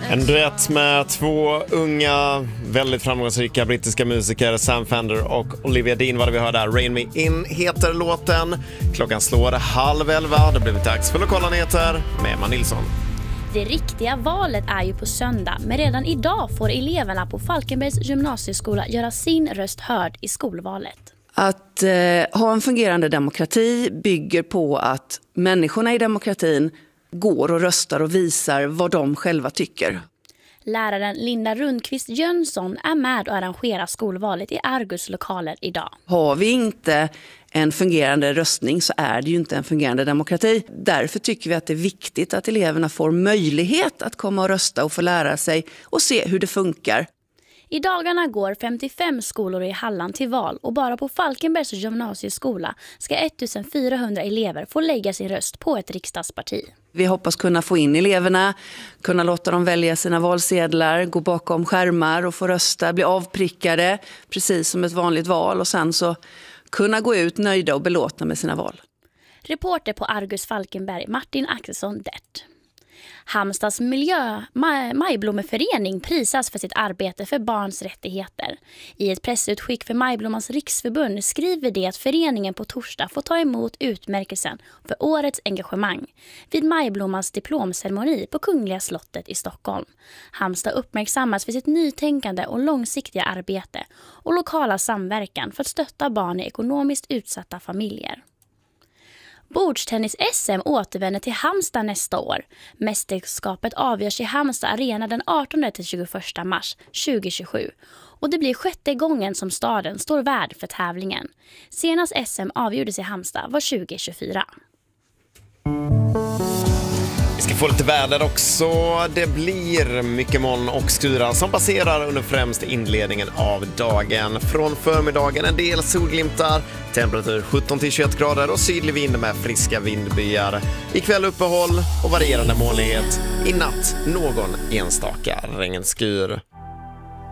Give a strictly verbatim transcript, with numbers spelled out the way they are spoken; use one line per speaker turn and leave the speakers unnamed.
En duett med två unga, väldigt framgångsrika brittiska musiker, Sam Fender och Olivia Dean, vad vi hör där. Rain Me In heter låten. Klockan slår halv elva. Det blir dags för lokala nyheter med Emma Nilsson.
Det riktiga valet är ju på söndag, men redan idag får eleverna på Falkenbergs gymnasieskola göra sin röst hörd i skolvalet.
Att eh, ha en fungerande demokrati bygger på att människorna i demokratin går och röstar och visar vad de själva tycker.
Läraren Linda Rundqvist Jönsson är med och arrangerar skolvalet i Argus lokaler idag.
Har vi inte en fungerande röstning så är det ju inte en fungerande demokrati. Därför tycker vi att det är viktigt att eleverna får möjlighet att komma och rösta och få lära sig och se hur det funkar.
I dagarna går femtiofem skolor i Halland till val och bara på Falkenbergs gymnasieskola ska ettusendfyrahundra elever få lägga sin röst på ett riksdagsparti.
Vi hoppas kunna få in eleverna, kunna låta dem välja sina valsedlar, gå bakom skärmar och få rösta, bli avprickade precis som ett vanligt val och sen så kunna gå ut nöjda och belåtna med sina val.
Reporter på Argus Falkenberg, Martin Axelsson Dert. Halmstads miljö Maj- Majblommeförening prisas för sitt arbete för barns rättigheter. I ett pressutskick för Majblommans riksförbund skriver det att föreningen på torsdag får ta emot utmärkelsen för årets engagemang vid Majblommans diplomceremoni på Kungliga slottet i Stockholm. Halmstad uppmärksammas för sitt nytänkande och långsiktiga arbete och lokala samverkan för att stötta barn i ekonomiskt utsatta familjer. Bordstennis-S M återvänder till Halmstad nästa år. Mästerskapet avgörs i Halmstad Arena den artonde till tjugoförsta mars tjugohundratjugosju. Och det blir sjätte gången som staden står värd för tävlingen. Senast S M avgjordes i Halmstad var tjugohundratjugofyra.
Vi ska få lite väder också. Det blir mycket moln och skyar som passerar under främst inledningen av dagen. Från förmiddagen en del solglimtar, temperatur sjutton till tjugoett grader och sydlig vind med friska vindbyar. Ikväll uppehåll och varierande molnighet. I natt någon enstaka regnskur.